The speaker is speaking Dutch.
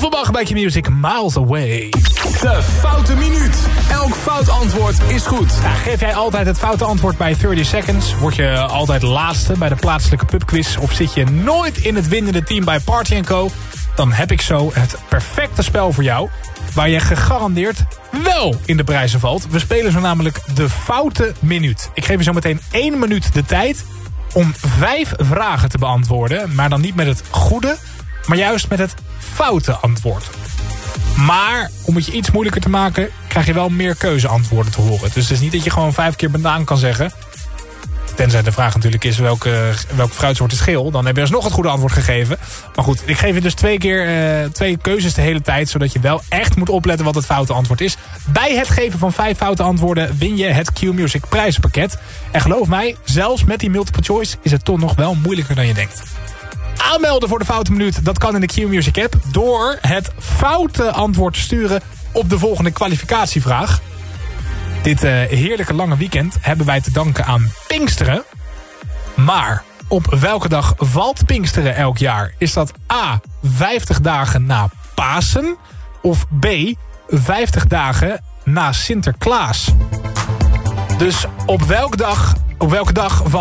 Offenbach bij Q-Music, Miles Away. De foute minuut. Elk fout antwoord is goed. Nou, geef jij altijd het foute antwoord bij 30 Seconds? Word je altijd laatste bij de plaatselijke pubquiz? Of zit je nooit in het winnende team bij Party & Co? Dan heb ik zo het perfecte spel voor jou, waar je gegarandeerd wel in de prijzen valt. We spelen zo namelijk de foute minuut. Ik geef je zo meteen 1 minuut de tijd om 5 vragen te beantwoorden. Maar dan niet met het goede, maar juist met het foute antwoord. Maar om het je iets moeilijker te maken, krijg je wel meer keuzeantwoorden te horen. Dus het is niet dat je gewoon 5 keer banaan kan zeggen. Tenzij de vraag natuurlijk is welke fruitsoort is geel. Dan heb je alsnog het goede antwoord gegeven. Maar goed, ik geef je dus 2 keuzes de hele tijd. Zodat je wel echt moet opletten wat het foute antwoord is. Bij het geven van 5 foute antwoorden win je het Q-Music prijzenpakket. En geloof mij, zelfs met die multiple choice is het toch nog wel moeilijker dan je denkt. Aanmelden voor de foute minuut, dat kan in de Q-Music app. Door het foute antwoord te sturen op de volgende kwalificatievraag. Dit heerlijke lange weekend hebben wij te danken aan Pinksteren. Maar op welke dag valt Pinksteren elk jaar? Is dat A, 50 dagen na Pasen? Of B, 50 dagen na Sinterklaas? Dus op welke dag valt